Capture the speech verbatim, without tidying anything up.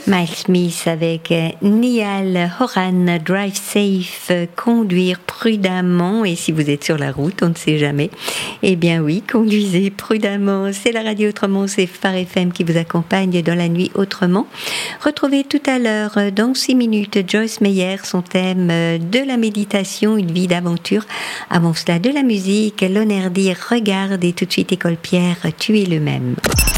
Miles Smith avec Niall Horan, Drive Safe, conduire prudemment. Et si vous êtes sur la route, on ne sait jamais. Eh bien oui, conduisez prudemment. C'est la radio Autrement, c'est Phare F M qui vous accompagne dans la nuit autrement. Retrouvez tout à l'heure, dans six minutes, Joyce Meyer, son thème de la méditation, une vie d'aventure. Avant cela, de la musique, L'Onerdi, Regarde, et tout de suite École Pierre, Tu es le même.